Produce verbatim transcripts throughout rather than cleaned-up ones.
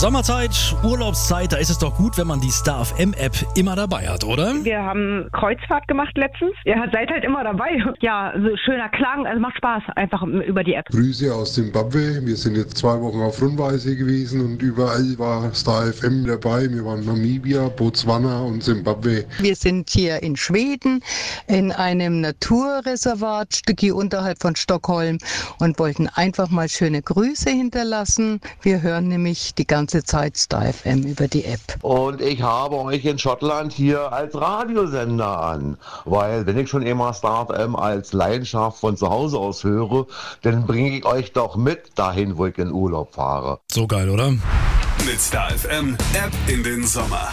Sommerzeit, Urlaubszeit, da ist es doch gut, wenn man die Star F M-App immer dabei hat, oder? Wir haben Kreuzfahrt gemacht letztens. Ihr seid halt immer dabei. Ja, so schöner Klang, also macht Spaß einfach über die App. Grüße aus Zimbabwe. Wir sind jetzt zwei Wochen auf Rundreise gewesen und überall war Star F M dabei. Wir waren Namibia, Botswana und Zimbabwe. Wir sind hier in Schweden in einem Naturreservat, Stücki unterhalb von Stockholm, und wollten einfach mal schöne Grüße hinterlassen. Wir hören nämlich die ganze Zeit Star F M über die App. Und ich habe euch in Schottland hier als Radiosender an, weil wenn ich schon immer Star F M als Leidenschaft von zu Hause aus höre, dann bringe ich euch doch mit dahin, wo ich in Urlaub fahre. So geil, oder? Mit Star F M App in den Sommer.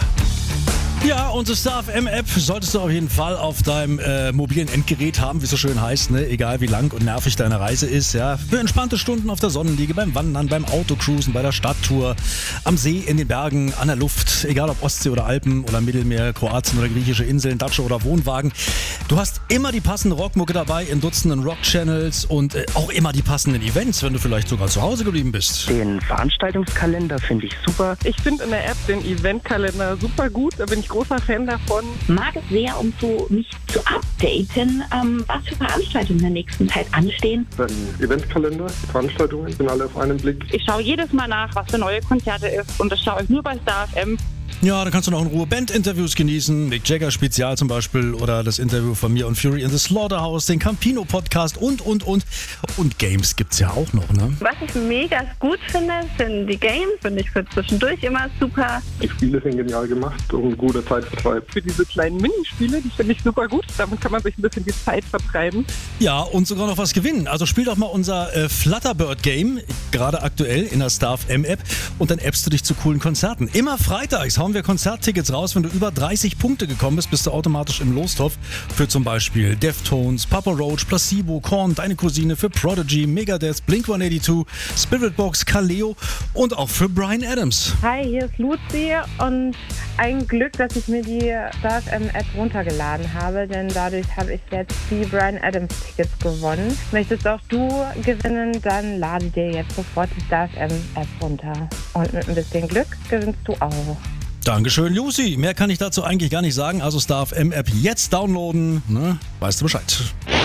Ja, unsere Star F M-App solltest du auf jeden Fall auf deinem äh, mobilen Endgerät haben, wie es so schön heißt, ne? Egal wie lang und nervig deine Reise ist, ja. Für entspannte Stunden auf der Sonnenliege, beim Wandern, beim Autocruisen, bei der Stadttour, am See, in den Bergen, an der Luft, egal ob Ostsee oder Alpen oder Mittelmeer, Kroatien oder griechische Inseln, Datsche oder Wohnwagen. Du hast immer die passende Rockmucke dabei in Dutzenden Rock-Channels und äh, auch immer die passenden Events, wenn du vielleicht sogar zu Hause geblieben bist. Den Veranstaltungskalender finde ich super. Ich finde in der App den Eventkalender super gut, da bin ich großer Fan davon. Mag es sehr, um so mich zu updaten, ähm, was für Veranstaltungen in der nächsten Zeit anstehen. Ein Eventkalender, Veranstaltungen sind alle auf einen Blick. Ich schaue jedes Mal nach, was für neue Konzerte ist, und das schaue ich nur bei Star F M. Ja, da kannst du noch in Ruhe Band-Interviews genießen, Mick Jagger Spezial zum Beispiel oder das Interview von mir und Fury in the Slaughterhouse, den Campino-Podcast und, und, und. Und Games gibt's ja auch noch, ne? Was ich mega gut finde, sind die Games, finde ich für zwischendurch immer super. Die Spiele sind genial gemacht und ein guter Zeitvertreib. Für diese kleinen Minispiele, die finde ich super gut. Damit kann man sich ein bisschen die Zeit vertreiben. Ja, und sogar noch was gewinnen. Also spiel doch mal unser äh, Flutterbird-Game, gerade aktuell in der Star F M-App, und dann appst du dich zu coolen Konzerten. Immer freitags hauen wir Konzerttickets raus. Wenn du über dreißig Punkte gekommen bist, bist du automatisch im Lostopf für zum Beispiel Deftones, Papa Roach, Placebo, Korn, Deine Cousine, für Prodigy, Megadeth, Blink hundertachtzig, Spiritbox, Kaleo und auch für Bryan Adams. Hi, hier ist Luzi und ein Glück, dass ich mir die Star F M-App runtergeladen habe, denn dadurch habe ich jetzt die Bryan Adams-Tickets gewonnen. Möchtest auch du gewinnen, dann lade dir jetzt sofort die Star F M-App runter. Und mit ein bisschen Glück gewinnst du auch. Dankeschön, Lucy. Mehr kann ich dazu eigentlich gar nicht sagen. Also Star F M-App jetzt downloaden. Ne? Weißt du Bescheid.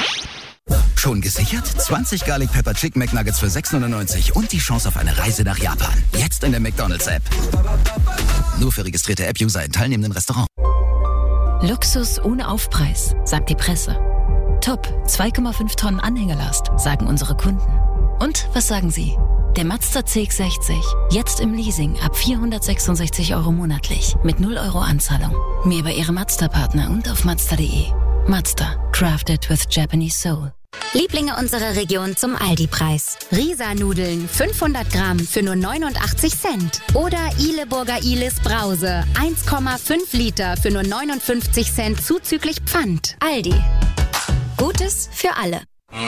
Schon gesichert? zwanzig Garlic Pepper Chicken McNuggets für sechs neunundneunzig und die Chance auf eine Reise nach Japan. Jetzt in der McDonald's-App. Nur für registrierte App-User in teilnehmenden Restaurants. Luxus ohne Aufpreis, sagt die Presse. Top, zwei Komma fünf Tonnen Anhängelast, sagen unsere Kunden. Und was sagen Sie? Der Mazda C X sechzig, jetzt im Leasing ab vierhundertsechsundsechzig Euro monatlich mit null Euro Anzahlung. Mehr bei Ihrem Mazda-Partner und auf Mazda punkt de. Mazda, crafted with Japanese soul. Lieblinge unserer Region zum Aldi-Preis. Risa-Nudeln fünfhundert Gramm für nur neunundachtzig Cent. Oder Ihleburger Ihles Brause eins Komma fünf Liter für nur neunundfünfzig Cent zuzüglich Pfand. Aldi. Gutes für alle.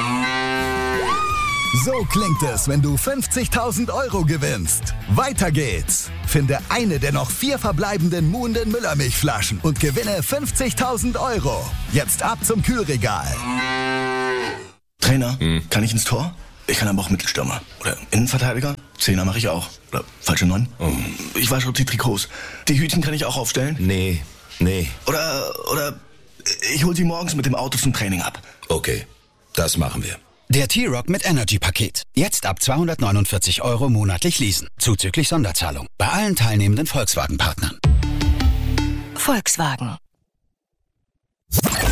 So klingt es, wenn du fünfzigtausend Euro gewinnst. Weiter geht's. Finde eine der noch vier verbleibenden Muhnden Müllermilchflaschen und gewinne fünfzigtausend Euro. Jetzt ab zum Kühlregal. Trainer, hm. kann ich ins Tor? Ich kann aber auch Mittelstürmer. Oder Innenverteidiger? Zehner mache ich auch. Oder falsche Neun? Oh. Ich wasche die Trikots. Die Hütchen kann ich auch aufstellen? Nee, nee. Oder, oder ich hol sie morgens mit dem Auto zum Training ab. Okay, das machen wir. Der T-Rock mit Energy-Paket. Jetzt ab zweihundertneunundvierzig Euro monatlich leasen. Zuzüglich Sonderzahlung. Bei allen teilnehmenden Volkswagen-Partnern. Volkswagen.